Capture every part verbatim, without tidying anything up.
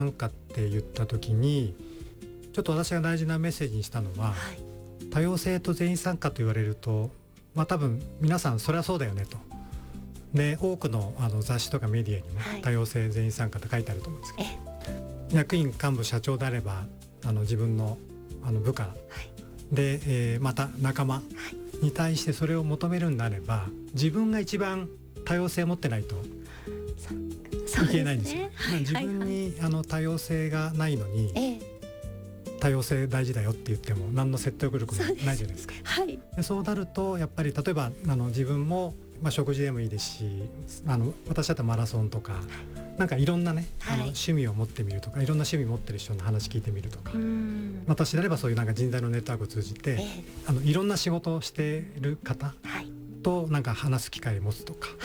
参加って言った時にちょっと私が大事なメッセージにしたのは、はい、多様性と全員参加と言われると、まあ、多分皆さんそりゃそうだよねと。で多く の, あの雑誌とかメディアにも多様性全員参加って書いてあると思うんですけど、はい、役員幹部社長であればあの自分 の, あの部下、はい、で、えー、また仲間に対してそれを求めるんであれば自分が一番多様性を持ってないといけないんですよ。自分にあの多様性がないのに、ええ、多様性大事だよって言っても何の説得力もないじゃないですか。そうです、はい、でそうなるとやっぱり例えばあの自分も、まあ、食事でもいいですし、あの私だったらマラソンとか、はい、なんかいろんなね、はい、あの趣味を持ってみるとか、いろんな趣味持ってる人の話聞いてみるとか、私であればそういうなんか人材のネットワークを通じて、えー、あのいろんな仕事をしている方となんか話す機会を持つとか、はい、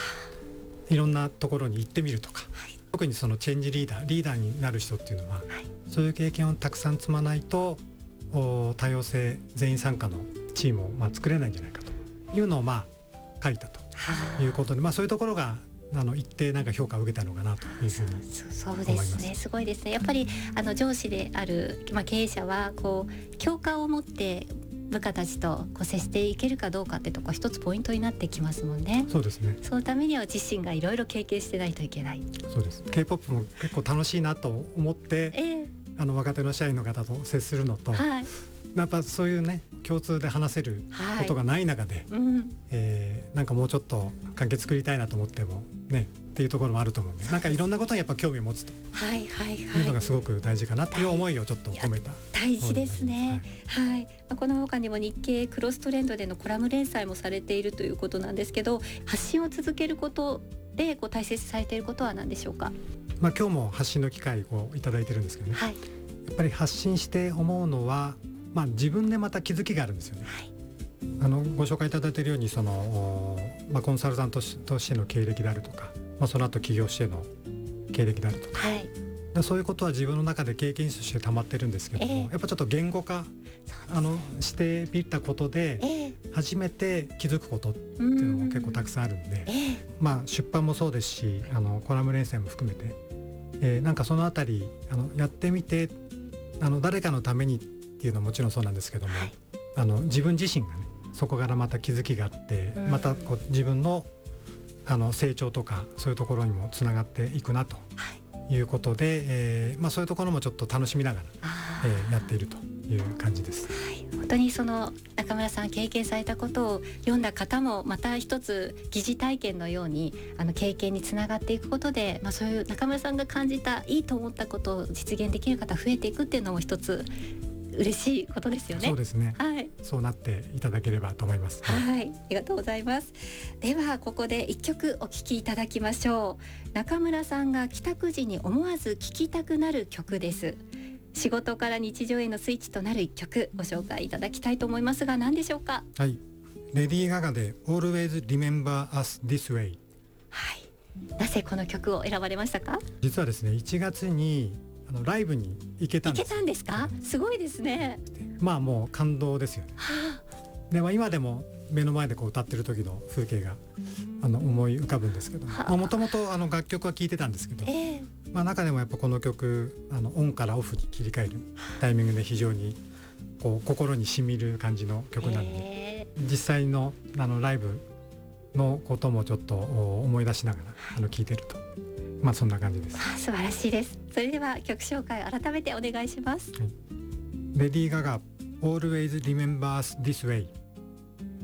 いろんなところに行ってみるとか、はい、特にそのチェンジリーダーリーダーになる人っていうのは、はい、そういう経験をたくさん積まないと多様性全員参加のチームをまあ作れないんじゃないかというのをまあ書いたということで、まあ、そういうところがあの一定なんか評価を受けたのかなというふうに思います。 そう、そうですね、すごいですね。やっぱりあの上司である、まあ、経営者はこう共感を持って部下たちとこう接していけるかどうかってとこ一つポイントになってきますもんね。 そうですね。 そのためには自身がいろいろ経験してないといけない。 そうです。 K-ポップ も結構楽しいなと思って、えー、あの若手の社員の方と接するのと、はい、やっぱそういうね共通で話せることがない中で、はい、うん、えー、なんかもうちょっと関係作りたいなと思ってもねっていうところもあると思うんで、なんかいろんなことにやっぱ興味を持つというのがすごく大事かなっていう思いをちょっと込めた。 大事ですね。はい、はい、まあ、この他にも日経クロストレンドでのコラム連載もされているということなんですけど、発信を続けることでこう大切にされていることは何でしょうか。 まあ、今日も発信の機会をいただいてるんですけどね、はい、やっぱり発信して思うのは、まあ、自分でまた気づきがあるんですよね。はい、あのご紹介いただいているようにその、まあ、コンサルタントとしての経歴であるとか、まあ、その後起業しての経歴であるとか、はい、でそういうことは自分の中で経験として溜まってるんですけども、えー、やっぱちょっと言語化、あのしてみたことで、えー、初めて気づくことっていうのも結構たくさんあるんで、えー、まあ、出版もそうですし、あのコラム連載も含めて、えー、なんかそのあたりあのやってみて、あの誰かのためにっていうのはもちろんそうなんですけども、はい、あの自分自身がねそこからまた気づきがあって、またこう自分のあの成長とかそういうところにもつながっていくなということで、はい、えーまあ、そういうところもちょっと楽しみながら、えー、やっているという感じです。 はい、本当にその中村さん経験されたことを読んだ方もまた一つ疑似体験のようにあの経験につながっていくことで、まあ、そういう中村さんが感じたいいと思ったことを実現できる方増えていくっていうのも一つ嬉しいことですよね。 そうですね、 はい、 そうなっていただければと思います。 はい、はい、ありがとうございます。ではここで一曲お聴きいただきましょう。中村さんが帰宅時に思わず聴きたくなる曲です。仕事から日常へのスイッチとなる一曲ご紹介いただきたいと思いますが何でしょうか。 はい、レディー・ガガで Always Remember Us This Way。 はい、なぜこの曲を選ばれましたか。 実はですねいちがつにあのライブに行けたんです。 行けたんですか。すごいですね。 まあもう感動ですよね。はあ、で、まあ、今でも目の前でこう歌ってる時の風景があの思い浮かぶんですけど、もともと楽曲は聴いてたんですけど、えーまあ、中でもやっぱこの曲あのオンからオフに切り替えるタイミングで非常にこう心にしみる感じの曲なんで、えー、実際のあのライブのこともちょっと思い出しながらあの聴いてると、まあそんな感じです。 あ、素晴らしいです。それでは曲紹介改めてお願いします。はい、 レディー・ガガ Always Remember Us This Way。